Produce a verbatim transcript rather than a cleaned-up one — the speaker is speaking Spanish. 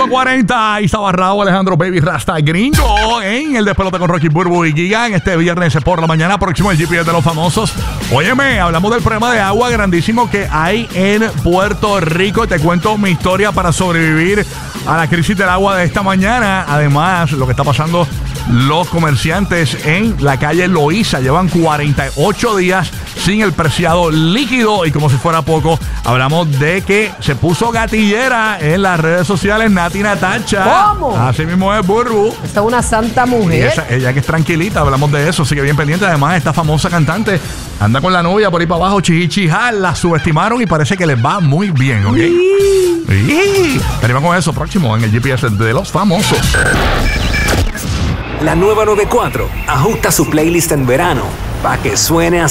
uno cuarenta. Ahí estaba Raúl Alejandro Baby Rasta Gringo en el despelote con Rocky Burbu y Gigan este viernes por la mañana próximo el G P S de los famosos. Óyeme, hablamos del problema de agua grandísimo que hay en Puerto Rico. Te cuento mi historia para sobrevivir a la crisis del agua de esta mañana. Además, lo que está pasando los comerciantes en la calle Loíza llevan cuarenta y ocho días sin el preciado líquido y como si fuera poco, hablamos de que se puso gatillera en las redes sociales Nati Natacha. ¿Cómo? Así mismo es Burbu. Esta es una santa Y mujer. esa, ella que es tranquilita, hablamos de eso, así que bien pendiente. Además, esta famosa cantante anda con la novia por ahí para abajo, chichichijal, la subestimaron y parece que les va muy bien, ¿ok? Sí. Venimos con eso próximo en el G P S de los famosos. La nueva noventa y cuatro ajusta su playlist en verano para que suene así.